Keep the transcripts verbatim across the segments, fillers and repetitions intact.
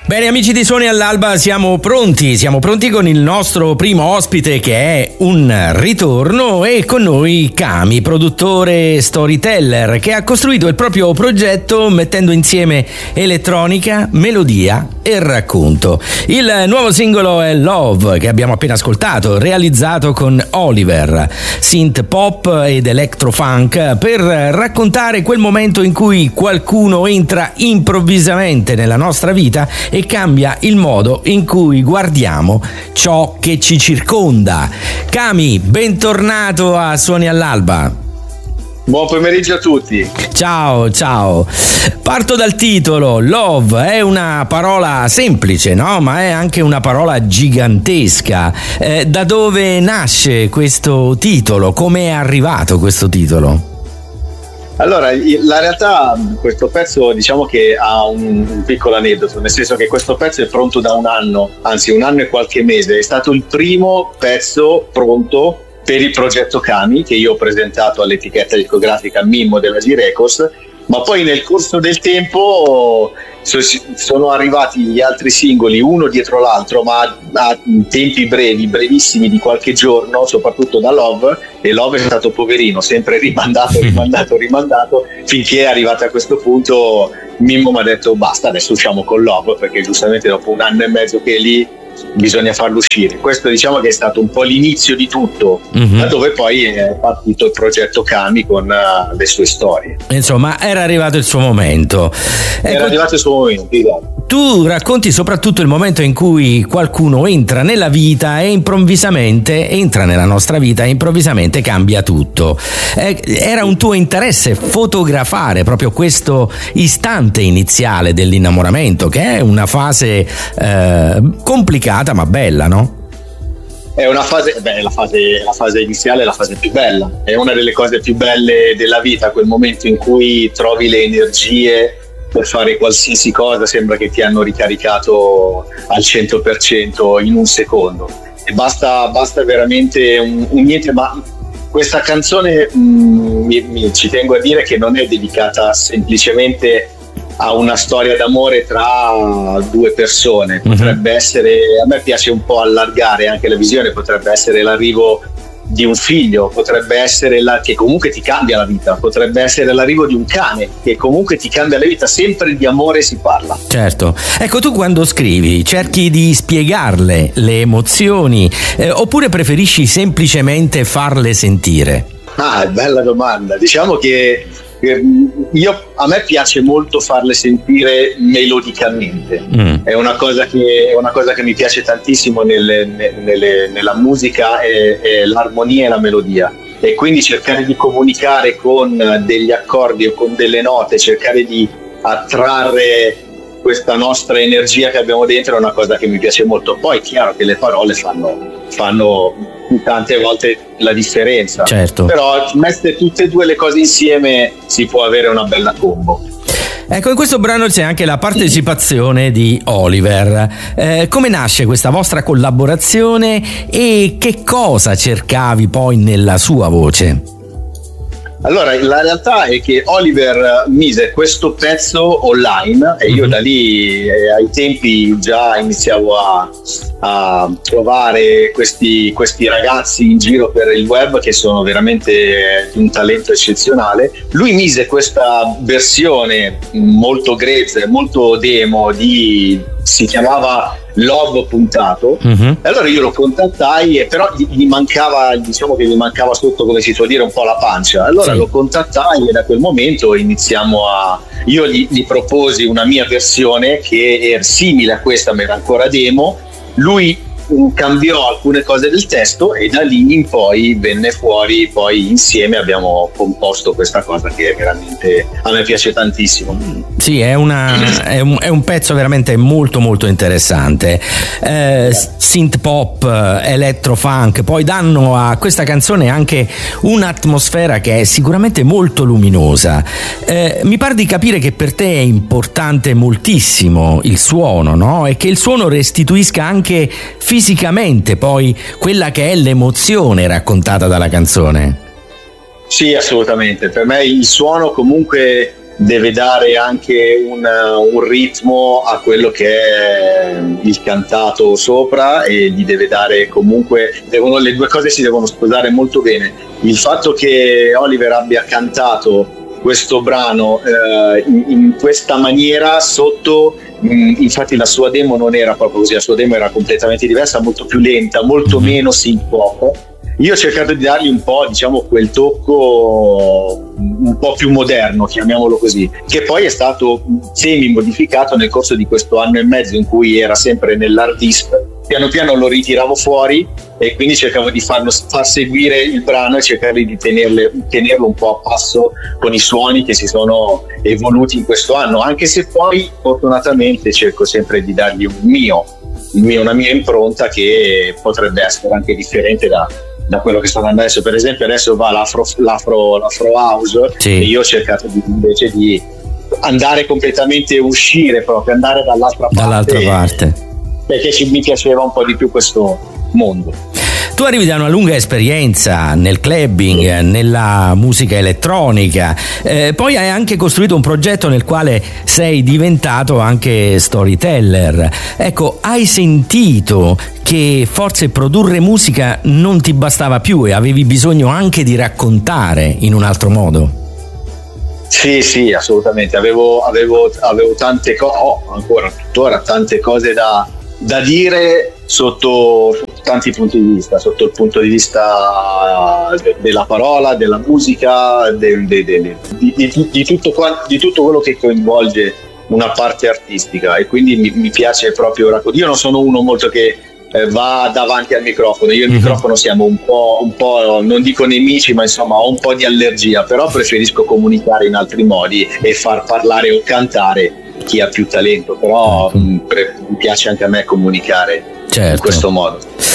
Bene amici di Suoni all'Alba, siamo pronti, siamo pronti con il nostro primo ospite che è un ritorno, e con noi Cami, produttore storyteller, che ha costruito il proprio progetto mettendo insieme elettronica, melodia e racconto. Il nuovo singolo è Love, che abbiamo appena ascoltato, realizzato con Oliver, synth pop ed electrofunk, per raccontare quel momento in cui qualcuno entra improvvisamente nella nostra vita e cambia il modo in cui guardiamo ciò che ci circonda. Cami, bentornato a Suoni all'Alba. Buon pomeriggio a tutti. Ciao, ciao. Parto dal titolo. Love è una parola semplice, no? Ma è anche una parola gigantesca. Eh, da dove nasce questo titolo? Come è arrivato questo titolo? Allora, la realtà, questo pezzo diciamo che ha un, un piccolo aneddoto, nel senso che questo pezzo è pronto da un anno, anzi un anno e qualche mese. È stato il primo pezzo pronto per il progetto Cami, che io ho presentato all'etichetta discografica Mimmo della G Records, ma poi nel corso del tempo sono arrivati gli altri singoli uno dietro l'altro, ma a tempi brevi, brevissimi, di qualche giorno, soprattutto da Love, e Love è stato poverino, sempre rimandato, rimandato, rimandato, finché è arrivato a questo punto. Mimmo mi ha detto basta, adesso usciamo con Love, perché giustamente dopo un anno e mezzo che è lì bisogna farlo uscire. Questo diciamo che è stato un po' l'inizio di tutto, mm-hmm. da dove poi è partito il progetto Cami con uh, le sue storie. Insomma, era arrivato il suo momento. Era ecco, arrivato il suo momento, esatto. Tu racconti soprattutto il momento in cui qualcuno entra nella vita e improvvisamente entra nella nostra vita e improvvisamente cambia tutto. Eh, era un tuo interesse fotografare proprio questo istante iniziale dell'innamoramento, che è una fase eh, complicata ma bella, no? È una fase, beh, la fase, la fase iniziale è la fase più bella, è una delle cose più belle della vita, quel momento in cui trovi le energie per fare qualsiasi cosa, sembra che ti hanno ricaricato al cento per cento in un secondo, e basta, basta veramente un, un niente. Ma questa canzone mh, mi, mi, ci tengo a dire che non è dedicata semplicemente a una storia d'amore tra due persone, potrebbe mm-hmm. essere, a me piace un po' allargare anche la visione, potrebbe essere l'arrivo di un figlio, potrebbe essere la, che comunque ti cambia la vita, potrebbe essere l'arrivo di un cane che comunque ti cambia la vita, sempre di amore si parla. Certo. Ecco, tu quando scrivi cerchi di spiegarle le emozioni eh, oppure preferisci semplicemente farle sentire? Ah, bella domanda. Diciamo che io, a me piace molto farle sentire melodicamente, mm. è una cosa che è una cosa che mi piace tantissimo nelle, nelle, nella musica, è, è l'armonia e la melodia, e quindi cercare di comunicare con degli accordi o con delle note, cercare di attrarre questa nostra energia che abbiamo dentro è una cosa che mi piace molto. Poi è chiaro che le parole fanno fanno tante volte la differenza, certo. Però messe tutte e due le cose insieme si può avere una bella combo. Ecco, in questo brano c'è anche la partecipazione di Oliver. Eh, come nasce questa vostra collaborazione e che cosa cercavi poi nella sua voce? Allora, la realtà è che Oliver mise questo pezzo online e io mm-hmm. da lì eh, ai tempi già iniziavo a, a trovare questi, questi ragazzi in giro per il web che sono veramente di un talento eccezionale. Lui mise questa versione molto grezza, molto demo, di, si chiamava Love puntato, uh-huh. e allora io lo contattai, e però gli mancava, diciamo che gli mancava sotto, come si suol dire, un po' la pancia. Allora sì. Lo contattai e da quel momento iniziamo a, io gli, gli proposi una mia versione che era simile a questa ma era ancora demo. Lui cambiò alcune cose del testo e da lì in poi venne fuori, poi insieme abbiamo composto questa cosa che veramente a me piace tantissimo. Sì, è, una, è, un, è un pezzo veramente molto molto interessante. eh, synth pop, electrofunk poi danno a questa canzone anche un'atmosfera che è sicuramente molto luminosa. eh, mi pare di capire che per te è importante moltissimo il suono, no? E che il suono restituisca anche fisicamente poi quella che è l'emozione raccontata dalla canzone. Sì, assolutamente. Per me il suono comunque deve dare anche un, un ritmo a quello che è il cantato sopra, e gli deve dare comunque, devono, le due cose si devono sposare molto bene. Il fatto che Oliver abbia cantato questo brano eh, in, in questa maniera sotto, mh, infatti la sua demo non era proprio così, la sua demo era completamente diversa, molto più lenta, molto meno synth pop. Io ho cercato di dargli un po', diciamo, quel tocco un po' più moderno, chiamiamolo così, che poi è stato semi modificato nel corso di questo anno e mezzo in cui era sempre nell'hard disk. Piano piano lo ritiravo fuori e quindi cercavo di farlo, far seguire il brano e cercare di tenerle, tenerlo un po' a passo con i suoni che si sono evoluti in questo anno, anche se poi fortunatamente cerco sempre di dargli un mio, il mio una mia impronta che potrebbe essere anche differente da da quello che sto andando adesso. Per esempio adesso va l'afro, l'afro, l'afro house, sì. E io ho cercato di, invece di andare completamente, uscire proprio, andare dall'altra parte, dall'altra parte. Perché ci, mi piaceva un po' di più questo mondo. Tu arrivi da una lunga esperienza nel clubbing, nella musica elettronica, eh, poi hai anche costruito un progetto nel quale sei diventato anche storyteller. Ecco, hai sentito che forse produrre musica non ti bastava più e avevi bisogno anche di raccontare in un altro modo? Sì, sì, assolutamente. Avevo, avevo, avevo tante cose, ho oh, ancora tuttora tante cose da, da dire sotto, sotto tanti punti di vista, sotto il punto di vista de, della parola, della musica, de, de, de, de, di, di, di, tutto, di tutto quello che coinvolge una parte artistica, e quindi mi, mi piace proprio raccontare. Io non sono uno molto che eh, va davanti al microfono, io e il mm-hmm. microfono siamo un po', un po', non dico nemici, ma insomma ho un po' di allergia, però preferisco comunicare in altri modi e far parlare o cantare chi ha più talento, però mm. mi piace anche a me comunicare, certo, in questo modo.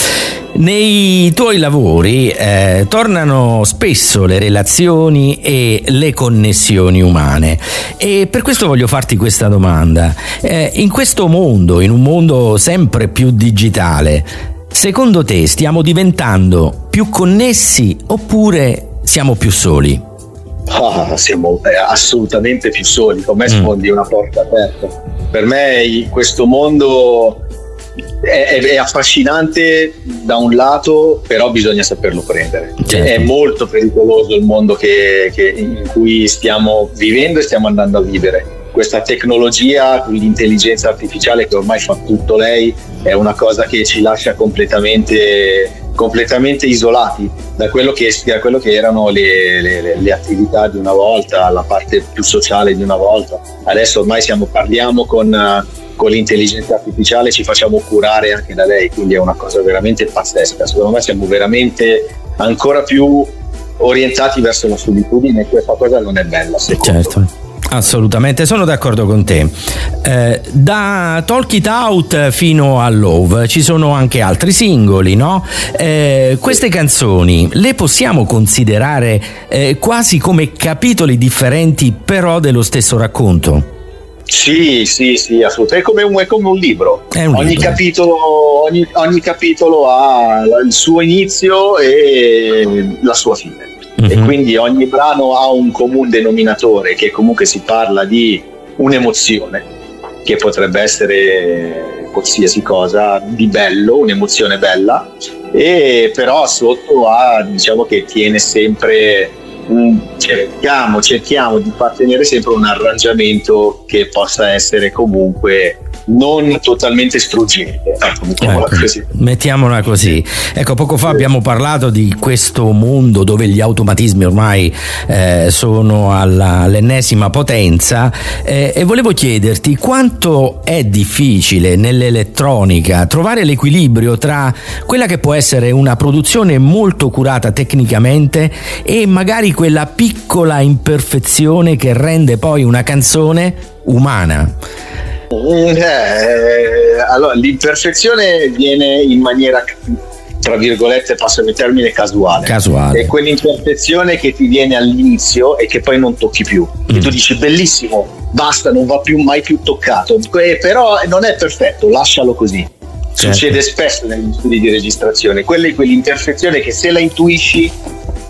Nei tuoi lavori eh, tornano spesso le relazioni e le connessioni umane, e per questo voglio farti questa domanda. Eh, in questo mondo, in un mondo sempre più digitale, secondo te stiamo diventando più connessi oppure siamo più soli? Ah, siamo eh, assolutamente più soli. Con me sfondi mm. una porta aperta. Per me in questo mondo è, è, è affascinante da un lato, però bisogna saperlo prendere. Certo. È molto pericoloso il mondo che, che, in cui stiamo vivendo e stiamo andando a vivere. Questa tecnologia, l'intelligenza artificiale che ormai fa tutto lei, è una cosa che ci lascia completamente completamente isolati da quello che, da quello che erano le, le, le attività di una volta, la parte più sociale di una volta. Adesso ormai siamo, parliamo con, con l'intelligenza artificiale, ci facciamo curare anche da lei, quindi è una cosa veramente pazzesca. Secondo me siamo veramente ancora più orientati verso la solitudine, e questa cosa non è bella, secondo certo. me. Assolutamente, sono d'accordo con te. Eh, da Talk It Out fino a Love ci sono anche altri singoli, no? Eh, queste canzoni le possiamo considerare eh, quasi come capitoli differenti, però dello stesso racconto? Sì, sì, sì, assolutamente. È come un, è come un libro. È un ogni, libro. Capitolo, ogni, ogni capitolo ha il suo inizio e la sua fine. Mm-hmm. E quindi ogni brano ha un comune denominatore, che comunque si parla di un'emozione, che potrebbe essere qualsiasi cosa di bello, un'emozione bella, e però sotto ha, diciamo che tiene sempre un, cerchiamo, cerchiamo di far tenere sempre un arrangiamento che possa essere comunque non totalmente struggente, ecco, mettiamola ecco, così. Mettiamola così. Ecco, poco fa abbiamo parlato di questo mondo dove gli automatismi ormai eh, sono alla, all'ennesima potenza, eh, e volevo chiederti quanto è difficile nell'elettronica trovare l'equilibrio tra quella che può essere una produzione molto curata tecnicamente e magari quella piccola imperfezione che rende poi una canzone umana. Eh, allora l'imperfezione viene in maniera, tra virgolette, passami il termine, casuale. casuale è quell'imperfezione che ti viene all'inizio e che poi non tocchi più, mm. e tu dici bellissimo, basta, non va più mai più toccato, eh, però non è perfetto, lascialo così. Certo. Succede spesso negli studi di registrazione, quella è quell'imperfezione che se la intuisci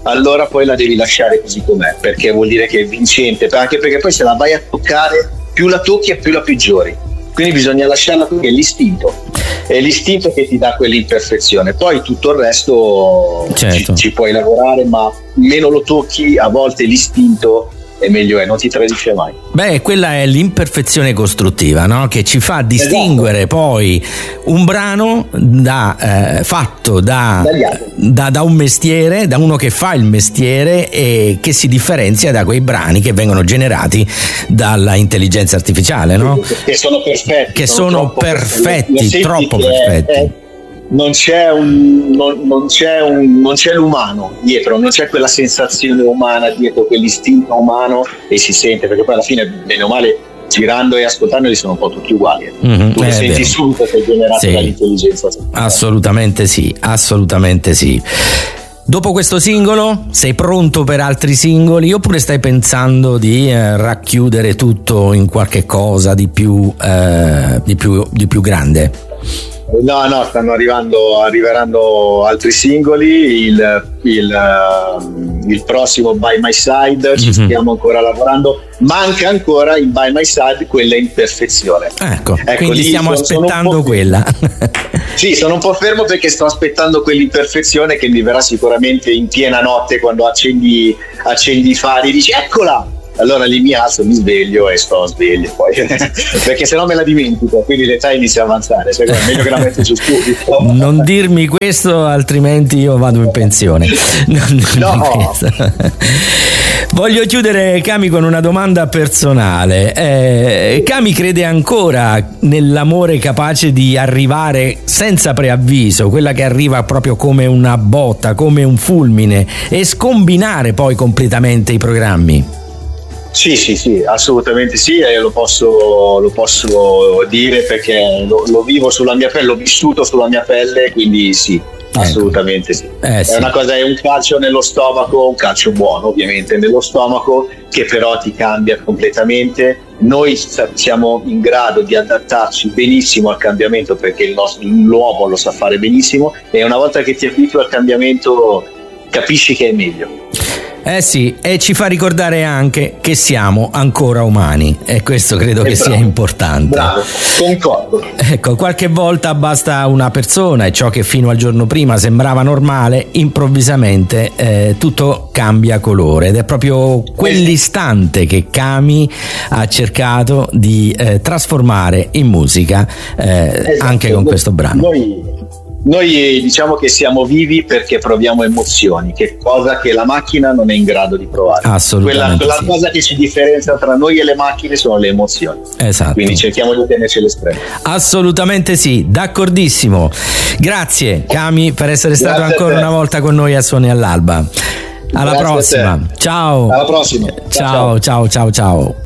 allora poi la devi lasciare così com'è, perché vuol dire che è vincente, anche perché poi se la vai a toccare, più la tocchi e più la peggiori, quindi bisogna lasciarla perché è l'istinto, è l'istinto che ti dà quell'imperfezione, poi tutto il resto certo. ci, ci puoi lavorare, ma meno lo tocchi, a volte l'istinto e meglio è, non ti tradisce mai. Beh, quella è l'imperfezione costruttiva, no? Che ci fa distinguere esatto. poi un brano da, eh, fatto da, da, da un mestiere, da uno che fa il mestiere e che si differenzia da quei brani che vengono generati dalla intelligenza artificiale, no? Che sono perfetti. Che sono, sono perfetti, perfetti troppo che perfetti. È, è, non c'è un non, non c'è un non c'è l'umano dietro, non c'è quella sensazione umana dietro, quell'istinto umano, e si sente, perché poi alla fine bene o male girando e ascoltandoli sono un po' tutti uguali. Mm-hmm, tu eh, senti vero. subito che è generato sì. dall'intelligenza. Assolutamente sì, assolutamente sì. Dopo questo singolo sei pronto per altri singoli oppure stai pensando di eh, racchiudere tutto in qualche cosa di più eh, di più di più grande? No, no, stanno arrivando, arriveranno altri singoli, il, il, uh, il prossimo By My Side, ci mm-hmm. stiamo ancora lavorando, manca ancora in By My Side quella in perfezione. Ecco, ecco quindi stiamo sono, aspettando sono quella. Sì, sono un po' fermo perché sto aspettando quell'imperfezione che mi verrà sicuramente in piena notte quando accendi, accendi i fari e dici eccola! Allora lì mi alzo, mi sveglio e sto sveglio poi perché sennò me la dimentico, quindi l'età inizia a avanzare, cioè, è meglio che la metto giù subito. Non dirmi questo, altrimenti io vado in pensione. Non, no. Voglio chiudere, Cami, con una domanda personale. eh, Cami crede ancora nell'amore capace di arrivare senza preavviso, quella che arriva proprio come una botta, come un fulmine, e scombinare poi completamente i programmi? Sì, sì, sì, assolutamente sì, e lo posso, lo posso dire perché lo, lo vivo sulla mia pelle, l'ho vissuto sulla mia pelle, quindi sì, ecco. assolutamente sì. Eh, sì. È una cosa, è un calcio nello stomaco, un calcio buono ovviamente nello stomaco, che però ti cambia completamente. Noi siamo in grado di adattarci benissimo al cambiamento perché il nostro, l'uomo lo sa fare benissimo, e una volta che ti abitui al cambiamento capisci che è meglio. Eh sì, e ci fa ricordare anche che siamo ancora umani, e questo credo e che bravo, sia importante. Bravo, concordo. Ecco, qualche volta basta una persona e ciò che fino al giorno prima sembrava normale, improvvisamente eh, tutto cambia colore, ed è proprio quell'istante che Cami ha cercato di eh, trasformare in musica eh, esatto. anche con questo brano. Noi... Noi diciamo che siamo vivi perché proviamo emozioni, che cosa che la macchina non è in grado di provare. Assolutamente. Quella, quella sì. cosa che ci differenzia tra noi e le macchine sono le emozioni. Esatto. Quindi cerchiamo di tenerci l'estremo. Assolutamente sì, d'accordissimo. Grazie Cami per essere stato Grazie ancora una volta con noi a Suoni all'Alba. Alla Grazie prossima. Ciao. Alla prossima. Ciao, ciao, ciao, ciao. ciao.